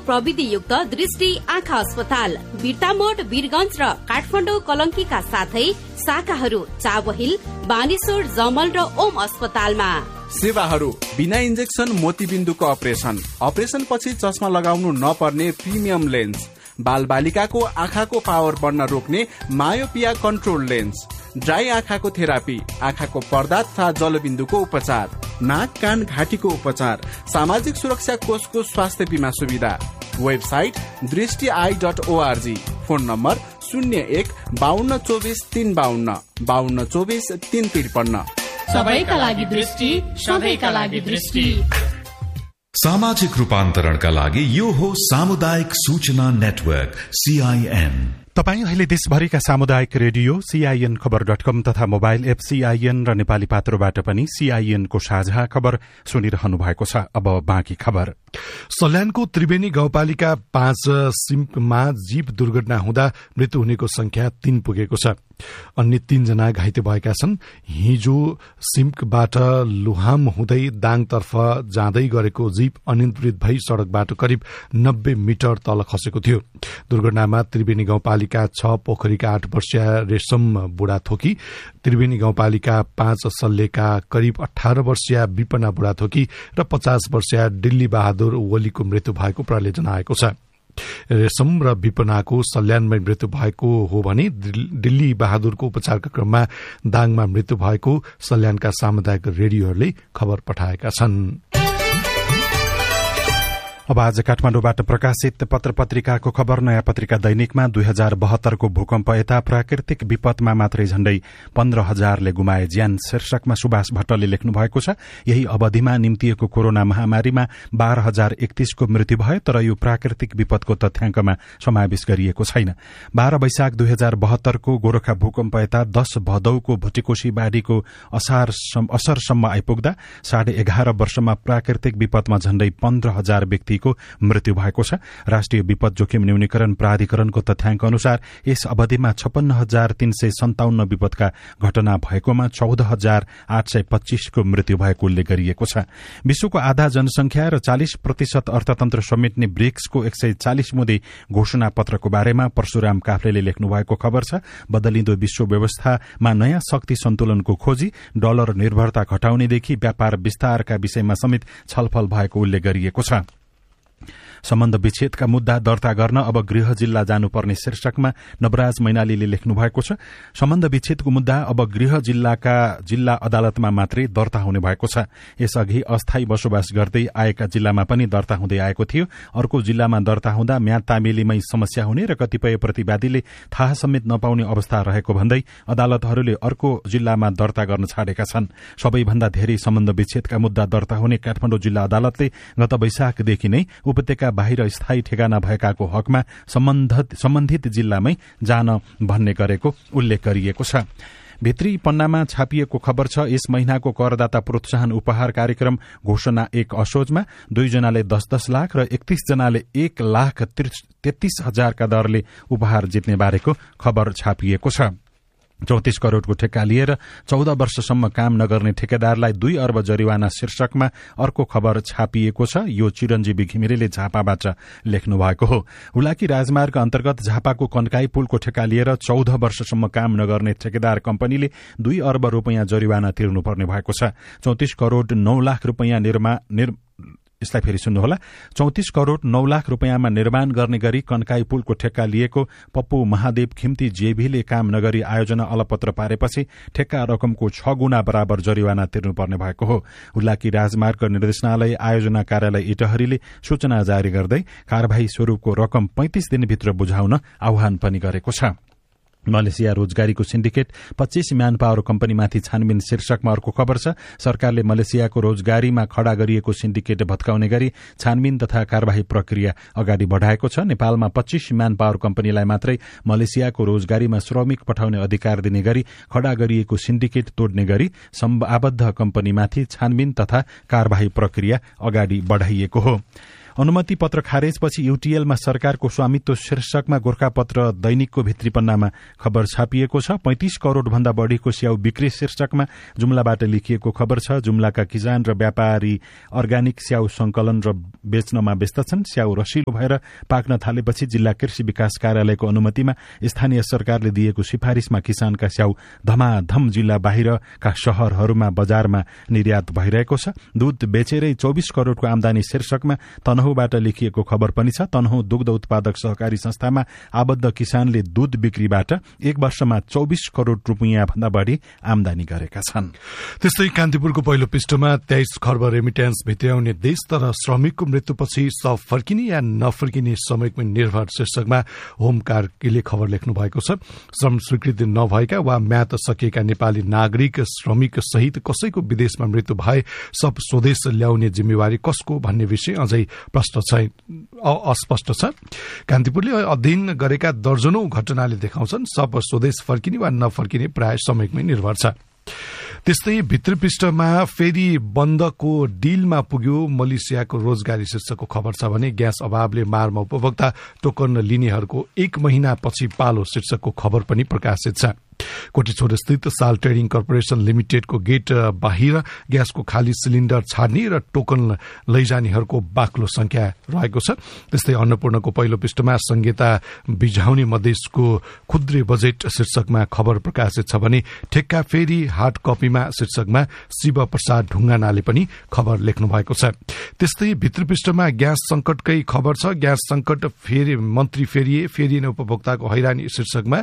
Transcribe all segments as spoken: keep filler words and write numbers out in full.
प्रविधि युक्त दृष्टि आँखा अस्पताल बिर्तामोड वीरगंज र काठमाडौँ कलंकीका साथै शाखाहरू चाबहिल बानेश्वर जमल र ओम अस्पतालमा। सेवाहरू बिना इन्जेक्सन मोतीबिन्दुको अपरेसन, अपरेसन पछि चस्मा लगाउनु नपर्ने प्रिमियम लेन्स, बाल बालिकाको आँखाको पावर बढ्न रोक्ने मायोपिया कन्ट्रोल लेन्स, ड्राई आँखाको थेरापी, आँखाको पर्दा तथा जलबिन्दुको उपचार, नाक कान घाँटीको उपचार, सामाजिक सुरक्षा कोषको स्वास्थ्य बीमा सुविधा। वेबसाइट दृष्टि I dot ORG. Phone number शून्य एक बाहन्न चौबिस तीन बाहन्न बाहन्न चौबिस तीन त्रिपन्न। सबैका लागि दृष्टि, सधैँका लागि दृष्टि। सामाजिक रूपान्तरणका लागि यो हो सामुदायिक सूचना नेटवर्क सीआईएन। तपाई अहिले देशभरिका सामुदायिक रेडियो सीआईएन खबर डट कम तथा मोबाइल एप सीआईएन र नेपाली पात्रोबाट पनि सीआईएन को साझा खबर सुनिरहनु भएको छ। अब बाँकी खबर। सल्यानको त्रिवेणी गाउँपालिका पाँच सिम्कमा जीव दुर्घटना हुँदा मृत्यु हुनेको संख्या तीन पुगेको छ। अन्य तीनजना घाइते भएका छन्। हिजो सिम्कबाट लुहाम हुँदै दाङतर्फ जाँदै गरेको जीप अनियन्त्रित भई सड़कबाट करिब नब्बे मिटर तल खसेको थियो। दुर्घटनामा त्रिवेणी गाउँपालिका छ पोखरीका आठ वर्षीय रेशम बुढाथोकी, त्रिवेणी गाउँपालिका पाँच सल्लेका करिब अठार वर्षीय विपना बुढाथोकी र पचास वर्षीय दिल्ली बहादुर ओलीको मृत्यु भएको प्रहरीले जनाएको छ। रेशम र विपनाको सल्यानमै मृत्यु भएको हो भने दिल्ली बहादुरको उपचारका क्रममा दाङमा मृत्यु भएको सल्यानका सामुदायिक रेडियोहरूले खबर पठाएका छन्। अब आज काठमाडौँबाट प्रकाशित पत्र पत्रिकाको खबर। नयाँ पत्रिका दैनिकमा दुई हजार बहत्तरको भूकम्प यता प्राकृतिक विपदमा मात्रै झण्डै पन्ध्र हजारले गुमाए ज्यान शीर्षकमा सुभाष भट्टले लेख्नु भएको छ। यही अवधिमा निम्तिएको कोरोना महामारीमा बाह्र हजार एकतीसको मृत्यु भयो, तर यो प्राकृतिक विपदको तथ्याङ्कमा समावेश गरिएको छैन। बाह्र वैशाख दुई हजार बहत्तरको गोरखा भूकम्प यता दश भदौको भुटीकोशी बाढ़ीको असार असरसम्म आइपुग्दा साढे एघार वर्षमा प्राकृतिक विपदमा झण्डै पन्ध्र हजार व्यक्ति को मृत्यु भएको छ। राष्ट्रिय विपद जोखिम न्यूनीकरण प्राधिकरणको तथ्याङ्क अनुसार यस अवधिमा छप्पन्न हजार तीन सय सन्ताउन्न विपदका घटना भएकोमा चौध हजार आठ सय पच्चीसको मृत्यु भएको उल्लेख गरिएको छ। विश्वको आधा जनसंख्या र चालिस प्रतिशत अर्थतन्त्र समेट्ने ब्रिक्सको एक सय चालिस मुदे घोषणा पत्रको बारेमा परशुराम काफ्लेले लेख्नु भएको खबर छ। बदलिँदो विश्व व्यवस्थामा नयाँ शक्ति सन्तुलनको खोजी, डलर निर्भरता घटाउनेदेखि व्यापार विस्तारका विषयमा समेत छलफल भएको उल्लेख गरिएको छ। सम्बन्ध विच्छेदका मुद्दा दर्ता गर्न अब गृह जिल्ला जानुपर्ने शीर्षकमा नवराज मैनालीले लेख्नु भएको छ। सम्बन्ध विच्छेदको मुद्दा अब गृह जिल्लाका जिल्ला अदालतमा मात्रै दर्ता हुने भएको छ। यसअघि अस्थायी बसोबास गर्दै आएका जिल्लामा पनि दर्ता हुँदै आएको थियो। अर्को जिल्लामा दर्ता हुँदा म्याद तामेलीमै समस्या हुने र कतिपय प्रतिवादीले थाहा समेत नपाउने अवस्था रहेको भन्दै अदालतहरूले अर्को जिल्लामा दर्ता गर्न छाडेका छन्। सबैभन्दा धेरै सम्बन्ध विच्छेदका मुद्दा दर्ता हुने काठमाडौँ जिल्ला अदालतले गत वैशाखदेखि नै उपत्यका बाहिर स्थायी ठेगाना भएकाको हकमा सम्बन्धित जिल्लामै जान भन्ने गरेको उल्लेख गरिएको छ। भित्री पन्नामा छापिएको खबर छ। यस महिनाको करदाता प्रोत्साहन उपहार कार्यक्रम घोषणा एक असोजमा दुईजनाले दस दस लाख र एकतीस जनाले एक लाख तेत्तीस हजारका दरले उपहार जित्ने बारेको खबर छापिएको छ। चौतिस करोड़को ठेक्का लिएर चौध वर्षसम्म काम नगर्ने ठेकेदारलाई दुई अर्ब जरिवाना शीर्षकमा अर्को खबर छापिएको छ। यो चिरञ्जीवी घिमिरेले झापाबाट लेख्नु भएको हो। हुलाकी राजमार्ग अन्तर्गत झापाको कन्काई पुलको ठेक्का लिएर चौध वर्षसम्म काम नगर्ने ठेकेदार कम्पनीले दुई अर्ब रूपियाँ जरिवाना तिर्नुपर्ने भएको छ। चौतिस करोड़ नौ लाख रूपियाँ निर्माण यसलाई फेरि सुन्नुहोला। चौतिस करोड़ नौ लाख रूपियाँमा निर्माण गर्ने गरी कन्काई पुलको ठेक्का लिएको पप्पू महादेव खिम्ती जेभीले काम नगरी आयोजना अलपत्र पारेपछि ठेक्का रकमको छ गुणा बराबर जरिवाना तिर्नुपर्ने भएको हो। हुलाकी राजमार्ग निर्देशनालय आयोजना कार्यालय इटहरीले सूचना जारी गर्दै कार्यवाही स्वरूपको रकम पैंतीस दिनभित्र बुझाउन आह्वान पनि गरेको छ। मलेसिया रोजगारीको सिन्डिकेट पच्चीस म्यान पावर कम्पनीमाथि छानबिन शीर्षकमा अर्को खबर छ। सरकारले मलेसियाको रोजगारीमा खड़ा गरिएको सिन्डिकेट भत्काउने गरी छानबिन तथा कार्यवाही प्रक्रिया अगाडि बढ़ाएको छ। नेपालमा पच्चीस म्यान पावर कम्पनीलाई मात्रै मलेसियाको रोजगारीमा श्रमिक पठाउने अधिकार दिने गरी खड़ा गरिएको सिन्डिकेट तोड्ने गरी आबद्ध कम्पनीमाथि छानबिन तथा कार्यवाही प्रक्रिया अगाडि बढ़ाइएको हो। अनुमति पत्र खारेजपछि युटीएलमा सरकारको स्वामित्व शीर्षकमा गोरखापत्र दैनिकको भित्री पन्नामा खबर छापिएको छ। पैंतिस करोड़ भन्दा बढ़ीको स्याउ बिक्री शीर्षकमा जुम्लाबाट लेखिएको खबर छ। जुम्लाका किसान र व्यापारी अर्ग्यानिक स्याउ संकलन र बेच्नमा व्यस्त छन्। स्याउ रसिलो भएर पाक्न थालेपछि जिल्ला कृषि विकास कार्यालयको अनुमतिमा स्थानीय सरकारले दिएको सिफारिशमा किसानका स्याउ धमाधम जिल्ला बाहिरका शहरहरूमा बजारमा निर्यात भइरहेको छ। दूध बेचेरै चौबिस करोड़को आमदानी शीर्षकमा तनहुँबाट लेखिएको खबर पनि छ। तनहुँ दुग्ध उत्पादक सहकारी संस्थामा आबद्ध किसानले दूध बिक्रीबाट एक वर्षमा चौबिस करोड़ रूपियाँ भन्दा बढ़ी आमदानी गरेका छन्। त्यस्तै कान्तिपुरको पहिलो पृष्ठमा तेइस खर्ब रेमिट्यान्स भित्र्याउने देश तर श्रमिकको मृत्युपछि सब फर्किने या नफर्किने समयमा निर्भर शीर्षकमा होम कार्कीले खबर लेख्नु भएको छ। श्रम स्वीकृति नभएका वा म्याद सकिएका नेपाली नागरिक श्रमिक सहित कसैको विदेशमा मृत्यु भए सब स्वदेश ल्याउने जिम्मेवारी कसको भन्ने विषय अझै प्रश्न छ अस्पष्ट छ। कान्तिपुरले अध्ययन गरेका दर्जनौं घटनाले देखाउँछन् सब स्वदेश फर्किने वा नफर्किने प्राय समयमै निर्भर छ। त्यस्तै भित्री पृष्ठमा फेरि बन्दको डिलमा पुग्यो मलेसियाको रोजगारी शीर्षकको खबर छ भने ग्यास अभावले मारमा उपभोक्ता टोकन लिनेहरूको एक महिनापछि पालो शीर्षकको खबर पनि प्रकाशित छ। कोटीछोर स्थित साल ट्रेडिङ कर्पोरेशन लिमिटेडको गेट बाहिर ग्यासको खाली सिलिण्डर छाड्ने र टोकन लैजानेहरूको बाक्लो संख्या रहेको छ। त्यस्तै अन्नपूर्णको पहिलो पृष्ठमा संहिता बिझाउने मधेसको खुद्रे बजेट शीर्षकमा खबर प्रकाशित छ भने ठेक्का फेरि हार्ड कपीमा शीर्षकमा शिव प्रसाद ढुङ्गानाले पनि खबर लेख्नु भएको छ। त्यस्तै भित्री पृष्ठमा ग्यास संकटकै खबर छ। ग्यास संकट फेरि मन्त्री फेरिए फेरिएन उपभोक्ताको हैरानी शीर्षकमा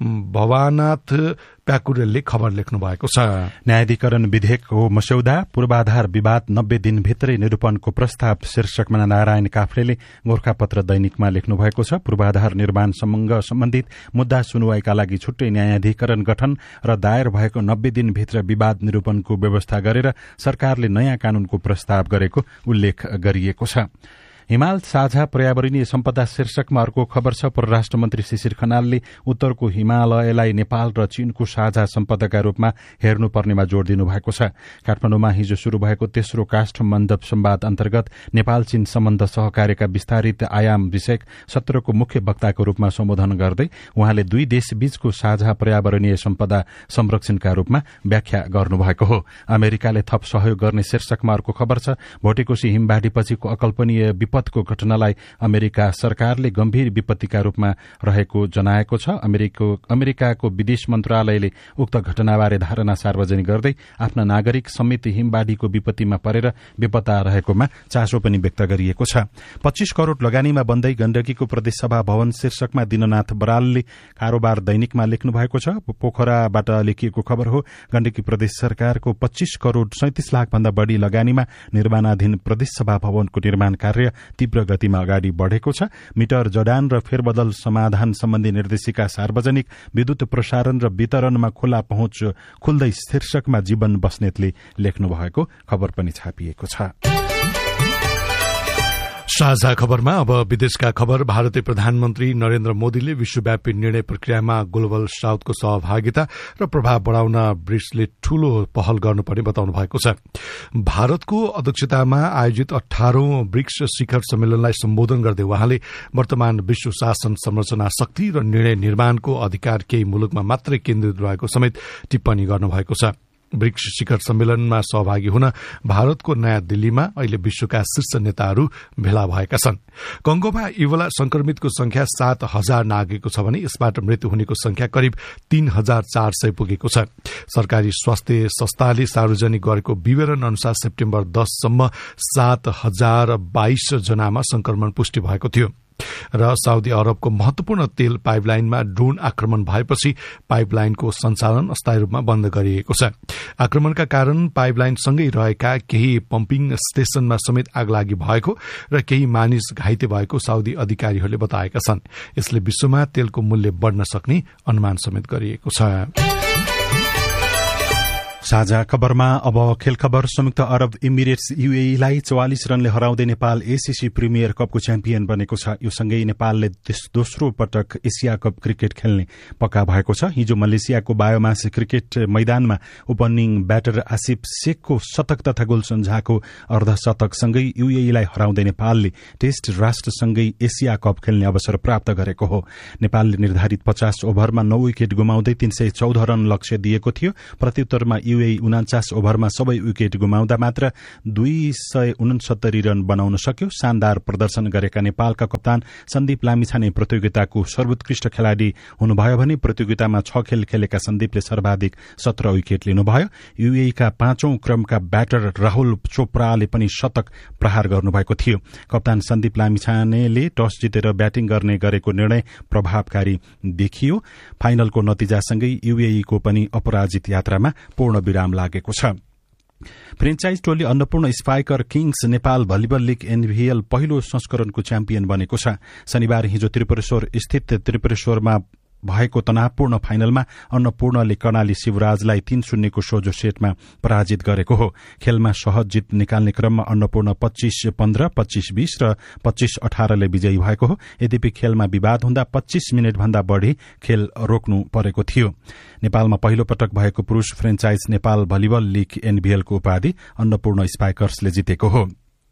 भवाना प्याकुरेलले खबर लेख्नु भएको छ। न्यायाधिकरण विधेयकको मस्यौदा पूर्वाधार विवाद नब्बे दिनभित्रै निरूपणको प्रस्ताव शीर्षकमा नारायण काफ्लेले गोरखापत्र दैनिकमा लेख्नु भएको छ। पूर्वाधार निर्माणसँग सम्बन्धित मुद्दा सुनवाईका लागि छुट्टै न्यायाधिकरण गठन र दायर भएको नब्बे दिनभित्र विवाद निरूपणको व्यवस्था गरेर सरकारले नयाँ कानूनको प्रस्ताव गरेको उल्लेख गरिएको छ। हिमाल साझा पर्यावरणीय सम्पदा शीर्षकमा अर्को खबर छ। परराष्ट्र मन्त्री शिशिर खनालले उत्तरको हिमालयलाई नेपाल र चीनको साझा सम्पदाका रूपमा हेर्नुपर्नेमा जोड़ दिनु भएको छ। काठमाडौँमा हिजो शुरू भएको तेस्रो काष्ठमण्डप संवाद अन्तर्गत नेपाल चीन सम्बन्ध सहकार्यका विस्तारित आयाम विषयक सत्रको मुख्य वक्ताको रूपमा सम्बोधन गर्दै उहाँले दुई देशबीचको साझा पर्यावरणीय सम्पदा संरक्षणका रूपमा व्याख्या गर्नुभएको हो। अमेरिकाले थप सहयोग गर्ने शीर्षकमा अर्को खबर छ। भोटेकोशी हिमबाढ़ीपछिको अकल्पनीय विपदको घटनालाई अमेरिका सरकारले गम्भीर विपत्तिका रूपमा रहेको जनाएको छ। अमेरिकाको विदेश मन्त्रालयले उक्त घटनाबारे धारणा सार्वजनिक गर्दै आफ्ना नागरिक समेत हिमबाढ़ीको विपत्तिमा परेर बेपत्ता रहेकोमा चासो पनि व्यक्त गरिएको छ। पच्चीस करोड़ लगानीमा बन्दै गण्डकीको प्रदेशसभा भवन शीर्षकमा दिननाथ बरालले कारोबार दैनिकमा लेख्नु भएको छ। पोखराबाट लेखिएको खबर हो। गण्डकी प्रदेश सरकारको पच्चीस करोड़ सैंतीस लाख भन्दा बढ़ी लगानीमा निर्माणाधीन प्रदेशसभा भवनको निर्माण कार्य तीव्र गतिमा अगाडि बढ़ेको छ। मिटर जडान र फेरबदल समाधान सम्बन्धी निर्देशिका सार्वजनिक विद्युत प्रसारण र वितरणमा खुला पहुँच खुल्दै शीर्षकमा जीवन बस्नेतले लेख्नु भएको खबर पनि छापिएको छ। साझा खबरमा अब विदेशका खबर। भारतीय प्रधानमन्त्री नरेन्द्र मोदीले विश्वव्यापी निर्णय प्रक्रियामा ग्लोबल साउथको सहभागिता र प्रभाव बढ़ाउन ब्रिक्सले ठूलो पहल गर्नुपर्ने बताउनु भएको छ। भारतको अध्यक्षतामा आयोजित अठारौं ब्रिक्स शिखर सम्मेलनलाई सम्बोधन गर्दै उहाँले वर्तमान विश्व शासन संरचना शक्ति र निर्णय निर्माणको अधिकार केही मुलुकमा मात्रै केन्द्रित रहेको समेत टिप्पणी गर्नुभएको छ। ब्रिक्स शिखर सम्मेलनमा सहभागी हुन भारतको नयाँ दिल्लीमा अहिले विश्वका शीर्ष नेताहरू भेला भएका छन्। कंगोमा इबोला संक्रमितको संख्या सात हजार नागेको छ भने यसबाट मृत्यु हुनेको संख्या करिब तीन हजार चार सय पुगेको छ। सरकारी स्वास्थ्य संस्थाले सार्वजनिक गरेको विवरण अनुसार सेप्टेम्बर दससम्म सात हजार बाइस जनामा संक्रमण पुष्टि भएको थियो र साउदी अरबको महत्वपूर्ण तेल पाइपलाइनमा ड्रोन आक्रमण भएपछि पाइपलाइनको सञ्चालन अस्थायी रूपमा बन्द गरिएको छ। आक्रमणका कारण पाइपलाइनसँगै रहेका केही पम्पिङ स्टेशनमा समेत आगलागी भएको र केही मानिस घाइते भएको साउदी अधिकारीहरूले बताएका छन्। यसले विश्वमा तेलको मूल्य बढ़न सक्ने अनुमान समेत गरिएको छ। साझा खबरमा अब खेल खबर। संयुक्त अरब इमिरेट्स यूएईलाई चौवालिस रनले हराउँदै नेपाल एसीसी प्रिमियर कपको च्याम्पियन बनेको छ। यो सँगै नेपालले दोस्रो पटक एसिया कप क्रिकेट खेल्ने पक्का भएको छ। हिजो मलेसियाको बायोमास क्रिकेट मैदानमा ओपनिङ ब्याटर आसिफ शेखको शतक तथा गुलशन झाको अर्धशतकसँगै यूएईलाई हराउँदै नेपालले टेस्ट राष्ट्रसँगै एसिया कप खेल्ने अवसर प्राप्त गरेको हो। नेपालले निर्धारित पचास ओभरमा नौ विकेट गुमाउँदै तीन सय चौध रन लक्ष्य दिएको थियो। प्रत्युत्तरमा यूएई उनाचास ओभरमा सबै विकेट गुमाउँदा मात्र दुई सय उनसत्तरी रन बनाउन सक्यो। शानदार प्रदर्शन गरेका नेपालका कप्तान सन्दीप लामिछाने प्रतियोगिताको सर्वोत्कृष्ट खेलाड़ी हुनुभयो भने प्रतियोगितामा छ खेल खेलेका सन्दीपले सर्वाधिक सत्र विकेट लिनुभयो। यूएईका पाँचौं क्रमका ब्याटर राहुल चोपड़ाले पनि शतक प्रहार गर्नुभएको थियो। कप्तान सन्दीप लामिछानेले टस जितेर ब्याटिङ गर्ने गरेको निर्णय प्रभावकारी देखियो। फाइनलको नतिजासँगै यूएईको पनि अपराजित यात्रामा पूर्ण विराम लागेको छ। फ्रेन्चाइज टोली Annapurna spiker Kings Nepal volleyball league NVL पहिलो संस्करणको च्याम्पियन बनेको छ। शनिबार हिजो त्रिपुरेश्वर स्थित त्रिपुरेश्वरमा भएको तनावपूर्ण फाइनलमा अन्नपूर्णले कर्णाली शिवराजलाई तीन शून्यको सोझो सेटमा पराजित गरेको हो। खेलमा सहज जित निकाल्ने क्रममा अन्नपूर्ण पच्चीस पन्ध्र, पच्चीस बीस र पच्चीस अठारले विजयी भएको हो। यद्यपि खेलमा विवाद हुँदा पच्चीस मिनट भन्दा बढ़ी खेल रोक्नु परेको थियो। नेपालमा पहिलो पटक भएको पुरूष फ्रेन्चाइज नेपाल भलिबल लीग एनभीएलको उपाधि अन्नपूर्ण स्पाइकर्सले जितेको हो।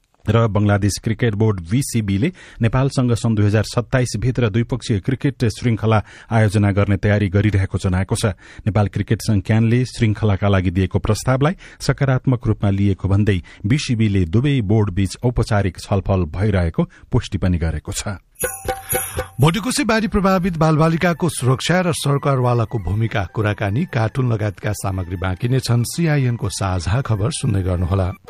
र बंगलादेश क्रिकेट बोर्ड बीसीबीले नेपालसँग सन् दुई हजार सत्ताइस भित्र द्विपक्षीय क्रिकेट श्रृंखला आयोजना गर्ने तयारी गरिरहेको जनाएको छ। नेपाल क्रिकेट संघ क्यानले श्रृंखलाका लागि दिएको प्रस्तावलाई सकारात्मक रूपमा लिएको भन्दै बीसीबीले दुवै बोर्ड बीच औपचारिक छलफल भइरहेको पुष्टि पनि गरेको छ। भोटेकोशी बाढ़ी प्रभावित बालबालिकाको सुरक्षा र सरकारवालाको भूमिका कुराकानी कार्टुन लगायतका सामग्री बाँकी नै छन्। सीआईएनको साझा खबर सुन्दै गर्नुहोला।